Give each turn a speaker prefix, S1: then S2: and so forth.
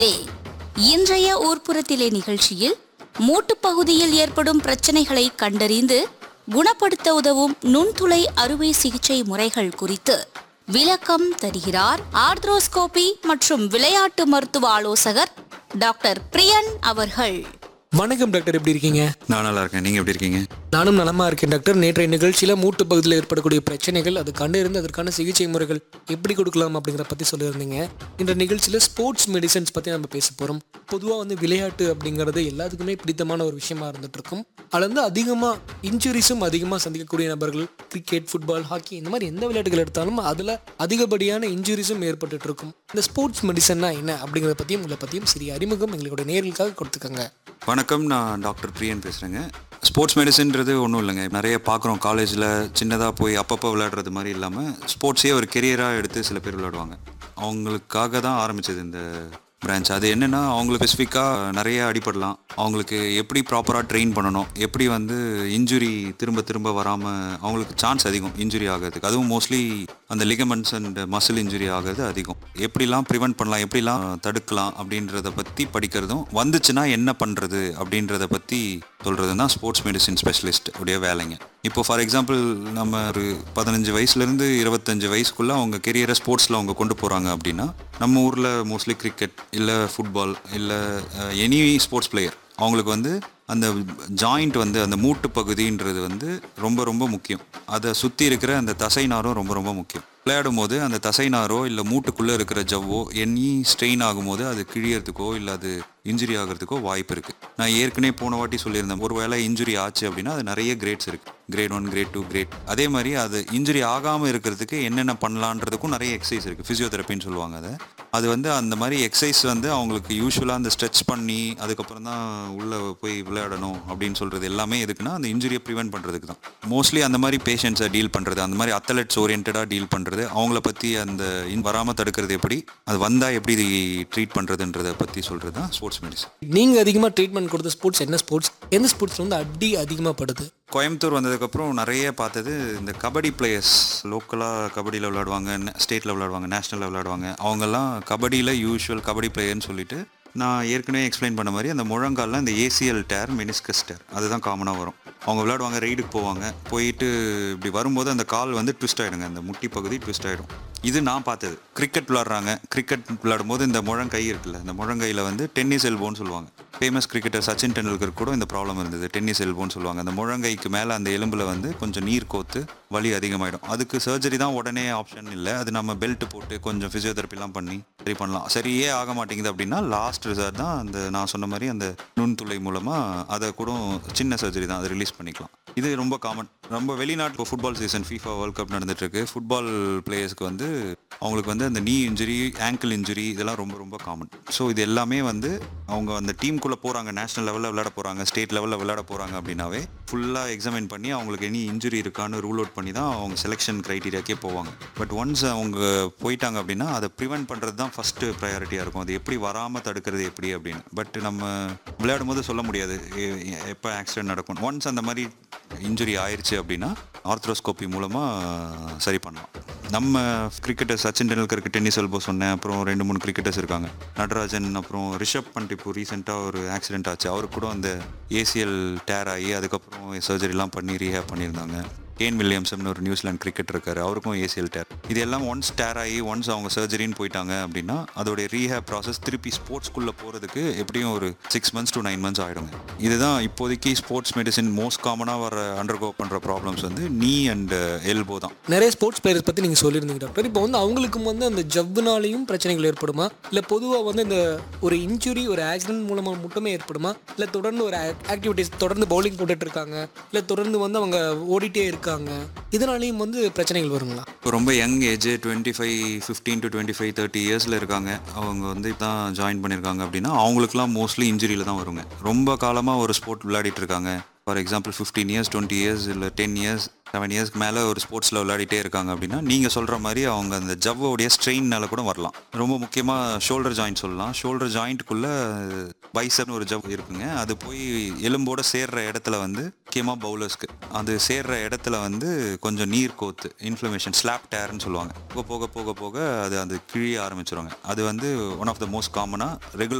S1: இன்றைய ஊர்ப்புறத்திலே நிகழ்ச்சியில் மூட்டுப் பகுதியில் ஏற்படும் பிரச்சனைகளை கண்டறிந்து குணப்படுத்த உதவும் நுண்துளை அறுவை சிகிச்சை முறைகள் குறித்து விளக்கம் தருகிறார் ஆர்த்ரோஸ்கோபி மற்றும் விளையாட்டு மருத்துவ ஆலோசகர் டாக்டர் பிரியன் அவர்கள்.
S2: வணக்கம் டாக்டர், எப்படி இருக்கீங்க?
S3: நான் நல்லா இருக்கேன். நீங்கள் எப்படி இருக்கீங்க?
S2: நானும் நலமா இருக்கேன் டாக்டர். நேற்றைய நிகழ்ச்சியில் மூட்டு பகுதியில் ஏற்படக்கூடிய பிரச்சனைகள், அது கண்டறிந்து அதற்கான சிகிச்சை முறைகள் எப்படி கொடுக்கலாம் அப்படிங்கிற பற்றி சொல்லியிருந்தீங்க. இந்த நிகழ்ச்சியில் ஸ்போர்ட்ஸ் மெடிசன்ஸ் பற்றி நம்ம பேச போகிறோம். பொதுவாக விளையாட்டு அப்படிங்கிறது எல்லாத்துக்குமே பிடித்தமான ஒரு விஷயமா இருந்துட்டு இருக்கும். அதில் அதிகமாக இன்ஜுரிஸும் அதிகமாக சந்திக்கக்கூடிய நபர்கள் கிரிக்கெட், ஃபுட்பால், ஹாக்கி இந்த மாதிரி எந்த விளையாட்டுகள் எடுத்தாலும் அதில் அதிகப்படியான இன்ஜுரிஸும் ஏற்பட்டு இருக்கும். இந்த ஸ்போர்ட்ஸ் மெடிசன்னா என்ன அப்படிங்கிறத பற்றியும் உங்களை பற்றியும் சிறிய அறிமுகம் எங்களுடைய நேர்களுக்காக கொடுத்துக்கோங்க.
S3: வணக்கம், நான் டாக்டர் பிரியன் பேசுகிறேங்க. ஸ்போர்ட்ஸ் மெடிசன்றது ஒன்றும் இல்லைங்க. நிறைய பார்க்குறோம் காலேஜில் சின்னதாக போய் அப்பப்போ விளையாடுறது மாதிரி இல்லாமல் ஸ்போர்ட்ஸே ஒரு கெரியராக எடுத்து சில பேர் விளையாடுவாங்க. அவங்களுக்காக தான் ஆரம்பித்தது இந்த பிரான்ச். அது என்னென்னா, அவங்களுக்கு ஸ்பெசிஃபிக்காக நிறைய அடிப்படலாம், அவங்களுக்கு எப்படி ப்ராப்பராக ட்ரெயின் பண்ணணும், எப்படி இன்ஜுரி திரும்ப திரும்ப வராமல் அவங்களுக்கு சான்ஸ் அதிகம் இன்ஜுரி ஆகிறதுக்கு. அதுவும் மோஸ்ட்லி அந்த லிகமெண்ட்ஸ் அண்ட் மசில் இன்ஜுரி ஆகிறது அதிகம். எப்படிலாம் ப்ரிவென்ட் பண்ணலாம், எப்படிலாம் தடுக்கலாம் அப்படின்றத பற்றி படிக்கிறதும், வந்துச்சுன்னா என்ன பண்ணுறது அப்படின்றத பற்றி சொல்கிறது தான் ஸ்போர்ட்ஸ் மெடிசின் ஸ்பெஷலிஸ்ட் உடைய வேலைங்க. இப்போ ஃபார் எக்ஸாம்பிள், நம்ம ஒரு 15 வயசுலேருந்து 25 வயசுக்குள்ளே அவங்க கெரியரை ஸ்போர்ட்ஸில் அவங்க கொண்டு போகிறாங்க அப்படின்னா, நம்ம ஊரில் மோஸ்ட்லி கிரிக்கெட் இல்லை ஃபுட்பால் இல்லை எனி ஸ்போர்ட்ஸ் பிளேயர், அவங்களுக்கு அந்த ஜாயிண்ட் அந்த மூட்டு பகுதின்றது ரொம்ப ரொம்ப முக்கியம். அதை சுற்றி இருக்கிற அந்த தசைநாரும் ரொம்ப ரொம்ப முக்கியம். விளையாடும் போது அந்த தசைநாரோ இல்லை மூட்டுக்குள்ளே இருக்கிற ஜவ்வோ எனி ஸ்ட்ரெயின் ஆகும்போது அது கிழியறதுக்கோ இல்லை அது இன்ஜுரி ஆகிறதுக்கோ வாய்ப்பு இருக்குது. நான் ஏற்கனவே போன வாட்டி சொல்லியிருந்தேன், ஒரு வேளை இன்ஜுரி ஆச்சு அப்படின்னா அது நிறைய கிரேட்ஸ் இருக்குது. Great 1, great 2, great. அதே மாதிரி அது இன்ஜுரி ஆகாமல் இருக்கிறதுக்கு என்னென்ன பண்ணலான்றதுக்கும் நிறைய எக்ஸசைஸ் இருக்குது. ஃபிசியோதெரப்பின்னு சொல்லுவாங்க. அது அந்த மாதிரி எக்ஸசைஸ் அவங்களுக்கு யூஸ்வலாக அந்த ஸ்ட்ரெச் பண்ணி அதுக்கப்புறம் தான் உள்ளே போய் விளையாடணும் அப்படின்னு சொல்கிறது எல்லாமே எதுக்குன்னா அந்த இன்ஜுரியை ப்ரிவென்ட் பண்ணுறதுக்கு தான். மோஸ்ட்லி அந்த மாதிரி பேஷண்ட்ஸை டீல் பண்ணுறது, அந்த மாதிரி அத்லெட்ஸ் ஓரியன்டாக டீல் பண்ணுறது, அவங்கள பற்றி அந்த வராமல் தடுக்கிறது எப்படி, அது வந்தால் எப்படி ட்ரீட் பண்ணுறதுன்றதை பற்றி சொல்கிறது தான் ஸ்போர்ட்ஸ் மெடிசன்.
S2: நீங்கள் அதிகமாக ட்ரீட்மெண்ட் கொடுத்த ஸ்போர்ட்ஸ் என்ன ஸ்போர்ட்ஸ்? எந்த ஸ்போர்ட்ஸ் அடி அதிகமாக படுது?
S3: கோயம்புத்தூர் வந்ததுக்கப்புறம் நிறைய பார்த்தது இந்த கபடி பிளேயர்ஸ். லோக்கலாக கபடியில் விளையாடுவாங்க, ஸ்டேட்டில் விளையாடுவாங்க, நேஷ்னலில் விளையாடுவாங்க. அவங்கெல்லாம் கபடியில் யூஷுவல் கபடி பிளேயர்னு சொல்லிட்டு, நான் ஏற்கனவே எக்ஸ்பிளைன் பண்ண மாதிரி அந்த முழங்காலில் இந்த ஏசிஎல் டேர், மெனிஸ்கஸ் டேர் அதுதான் காமனாக வரும். அவங்க விளையாடுவாங்க, ரைடுக்கு போவாங்க, போயிட்டு இப்படி வரும்போது அந்த கால் ட்விஸ்ட் ஆகிடுங்க, அந்த முட்டி பகுதி ட்விஸ்ட் ஆகிடும். இது நான் பார்த்தது. கிரிக்கெட் விளையாடுறாங்க, கிரிக்கெட் விளையாடும்போது இந்த முழங்கை இருக்குல்ல, இந்த முழங்கையில் டென்னிஸ் எல்போன்னு சொல்லுவாங்க. ஃபேமஸ் கிரிக்கெட்டர் சச்சின் டெண்டுல்கர் கூட இந்த ப்ராப்ளம் இருந்தது, டென்னிஸ் எல்போன்னு சொல்லுவாங்க. அந்த முழங்கைக்கு மேலே அந்த எலும்பில் கொஞ்சம் நீர் கோத்து வலி அதிகமாகிடும். அதுக்கு சர்ஜரி தான் உடனே ஆப்ஷன் இல்லை. அது நம்ம பெல்ட் போட்டு கொஞ்சம் ஃபிசியோதெரப்பிலாம் பண்ணி சரி பண்ணலாம். சரியே ஆக மாட்டேங்குது அப்படின்னா லாஸ்ட் ரிசர்ட் தான் அந்த நான் சொன்ன மாதிரி அந்த நுண்துளை மூலமாக அதை கூட சின்ன சர்ஜரி தான், அதை ரிலீஸ் பண்ணிக்கலாம். இது ரொம்ப காமன். ரொம்ப வெளிநாட்டு football season, FIFA world cup நடந்துட்டுருக்கு. ஃபுட்பால் பிளேயர்ஸ்க்கு அவங்களுக்கு அந்த நீ இன்ஜுரி, ஆங்கிள் இன்ஜுரி இதெல்லாம் ரொம்ப ரொம்ப காமன். ஸோ இது எல்லாமே அவங்க அந்த டீமுக்குள்ளே போகிறாங்க, நேஷனல் லெவலில் விளையாட போகிறாங்க, ஸ்டேட் லெவலில் விளையாட போகிறாங்க அப்படின்னாவே ஃபுல்லாக எக்ஸாமின் பண்ணி அவங்களுக்கு எனி இன்ஜுரி இருக்கான்னு ரூல் அவுட் பண்ணி தான் அவங்க செலெக்ஷன் க்ரைட்டீரியாக்கே போவாங்க. பட் ஒன்ஸ் அவங்க போயிட்டாங்க அப்படின்னா அதை ப்ரிவென்ட் பண்ணுறது தான் ஃபஸ்ட்டு ப்ரையாரிட்டியாக இருக்கும். அது எப்படி வராமல் தடுக்கிறது எப்படி அப்படின்னு. பட் நம்ம விளையாடும் போது சொல்ல முடியாது எப்போ ஆக்சிடென்ட் நடக்கும். ஒன்ஸ் அந்த மாதிரி இன்ஜுரி ஆயிடுச்சு அப்படின்னா ஆர்த்ரோஸ்கோபி மூலமாக சரி பண்ணலாம். நம்ம கிரிக்கெட்டர் சச்சின் டெண்டுல்கருக்கு டென்னிஸ் எல்போ சொன்னேன். அப்புறம் 2-3 கிரிக்கெட்டர்ஸ் இருக்காங்க, நடராஜன், அப்புறம் ரிஷப் பண்ட். இப்போ ரீசெண்டாக ஒரு ஆக்சிடென்ட் ஆச்சு, அவருக்கு கூட அந்த ஏசிஎல் டேர் ஆகி அதுக்கப்புறம் சர்ஜரிலாம் பண்ணி ரீஹேப் பண்ணியிருந்தாங்க. கேன் வில்லியம்சன் ஒரு நியூசிலாந்து கிரிக்கெட் இருக்காரு, அவருக்கும் ஏசிஎல் டேர். இது எல்லாம் ஒன்ஸ் டேர் ஆகி ஒன்ஸ் அவங்க சர்ஜரின்னு போயிட்டாங்க அப்படின்னா அதோடைய ரீஹேப் ப்ராசஸ் திருப்பி ஸ்போர்ட்ஸ்குள்ளே போகிறதுக்கு எப்படியும் ஒரு 6 months to 9 months ஆகிடுங்க. இதுதான் இப்போதைக்கு ஸ்போர்ட்ஸ் மெடிசின் மோஸ்ட் காமனாக அண்டர்கோ பண்ணுற ப்ராப்ளம்ஸ் நீ அண்ட் எல்போ தான்.
S2: நிறைய ஸ்போர்ட்ஸ் பிளேயர்ஸ் பற்றி நீங்கள் சொல்லியிருந்தீங்க டாக்டர். இப்போ அவங்களுக்கும் அந்த ஜவ்வுனாலையும் பிரச்சனைகள் ஏற்படுமா, இல்லை பொதுவாக இந்த ஒரு இன்ஜுரி ஒரு ஆக்சிடென்ட் மூலமாக மட்டுமே ஏற்படுமா, இல்லை தொடர்ந்து ஒரு ஆக்டிவிட்டிஸ் தொடர்ந்து பவுலிங் போட்டுட்டு இருக்காங்க, இல்லை தொடர்ந்து அவங்க ஓடிட்டே இருக்காங்க, இதனாலையும் பிரச்சனைகள் வருங்களா?
S3: ரொம்ப யங் ஏஜ் 15 to 25, 30 இயர்ஸில் இருக்காங்க, அவங்க தான் ஜாயின் பண்ணியிருக்காங்க அப்படின்னா அவங்களுக்குலாம் மோஸ்ட்லி இன்ஜுரியில் தான் வருங்க. ரொம்ப காலமாக ஒரு ஸ்போர்ட் விளையாடிட்டு இருக்காங்க, ஃபார் எக்ஸாம்பிள் 15 years, 20 years இல்லை 10 years, 7 yearsக்கு மேலே ஒரு ஸ்போர்ட்ஸில் விளையாடிட்டே இருக்காங்க அப்படின்னா நீங்கள் சொல்கிற மாதிரி அவங்க அந்த ஜவ்வோடைய ஸ்ட்ரெயின்னால கூட வரலாம். ரொம்ப முக்கியமாக ஷோல்டர் ஜாயிண்ட் சொல்லலாம். ஷோல்டர் ஜாயிண்ட்டுக்குள்ளே பைசப்னு ஒரு ஜவ் இருக்குங்க. அது போய் எலும்போட சேர்ற இடத்துல வந்து முக்கியமாக பவுலர்ஸ்க்கு அது சேர்ற இடத்துல வந்து கொஞ்சம் நீர் கோத்து இன்ஃப்ளமேஷன் ஸ்லாப் டேர்ன்னு சொல்லுவாங்க. போக போக போக போக அது கிழிய ஆரம்பிச்சிருவாங்க. அது வந்து ஒன் ஆஃப் த மோஸ்ட் காமனாக ரெகுலர்